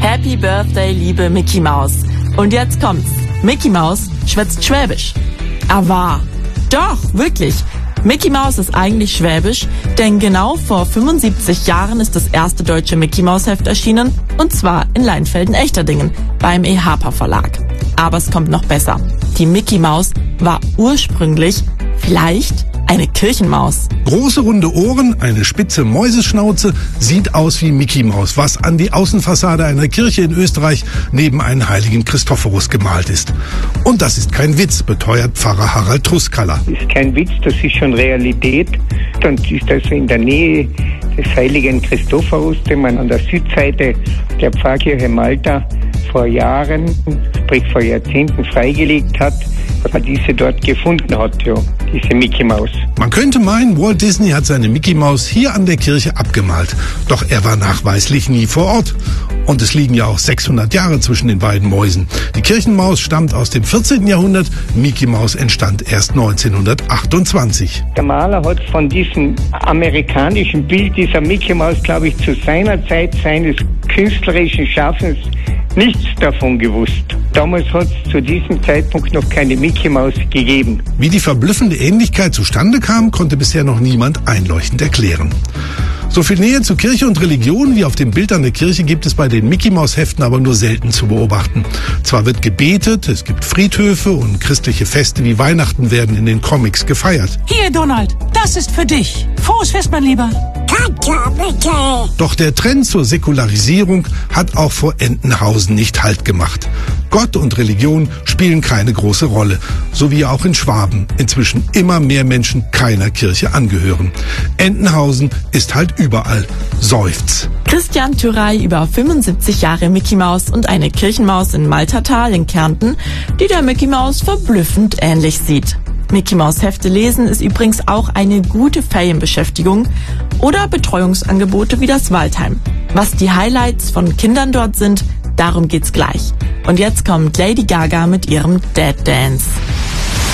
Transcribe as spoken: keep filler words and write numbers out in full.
Happy Birthday, liebe Mickey Maus. Und jetzt kommt's. Mickey Maus schwätzt Schwäbisch. Aber doch, wirklich. Mickey Maus ist eigentlich schwäbisch, denn genau vor fünfundsiebzig Jahren ist das erste deutsche Mickey Maus Heft erschienen, und zwar in Leinfelden-Echterdingen beim E. Harper Verlag. Aber es kommt noch besser. Die Mickey Maus war ursprünglich vielleicht eine Kirchenmaus. Große runde Ohren, eine spitze Mäuseschnauze, sieht aus wie Mickey Maus, was an die Außenfassade einer Kirche in Österreich neben einen heiligen Christophorus gemalt ist. Und das ist kein Witz, beteuert Pfarrer Harald Truskaller. Das ist kein Witz, das ist schon Realität und ist also in der Nähe des heiligen Christophorus, den man an der Südseite der Pfarrkirche Malta vor Jahren, sprich vor Jahrzehnten freigelegt hat, weil man diese dort gefunden hat, ja, diese Mickey Maus. Man könnte meinen, Walt Disney hat seine Mickey Maus hier an der Kirche abgemalt. Doch er war nachweislich nie vor Ort. Und es liegen ja auch sechshundert Jahre zwischen den beiden Mäusen. Die Kirchenmaus stammt aus dem vierzehnten Jahrhundert, Mickey Maus entstand erst neunzehnhundertachtundzwanzig. Der Maler hat von diesem amerikanischen Bild dieser Mickey Maus, glaube ich, zu seiner Zeit seines künstlerischen Schaffens nichts davon gewusst. Damals hat es zu diesem Zeitpunkt noch keine Mickey Maus gegeben. Wie die verblüffende Ähnlichkeit zustande kam, konnte bisher noch niemand einleuchtend erklären. So viel Nähe zu Kirche und Religion wie auf dem Bild an der Kirche gibt es bei den Mickey-Maus-Heften aber nur selten zu beobachten. Zwar wird gebetet, es gibt Friedhöfe und christliche Feste wie Weihnachten werden in den Comics gefeiert. Hier, Donald, das ist für dich. Frohes Fest, mein Lieber. Doch der Trend zur Säkularisierung hat auch vor Entenhausen nicht Halt gemacht. Gott und Religion spielen keine große Rolle, so wie auch in Schwaben inzwischen immer mehr Menschen keiner Kirche angehören. Entenhausen ist halt überall, seufzt. Christian Thürey über fünfundsiebzig Jahre Mickey Maus und eine Kirchenmaus in Maltertal in Kärnten, die der Mickey Maus verblüffend ähnlich sieht. Mickey Maus Hefte lesen ist übrigens auch eine gute Ferienbeschäftigung oder Betreuungsangebote wie das Waldheim. Was die Highlights von Kindern dort sind, darum geht's gleich. Und jetzt kommt Lady Gaga mit ihrem Dead Dance.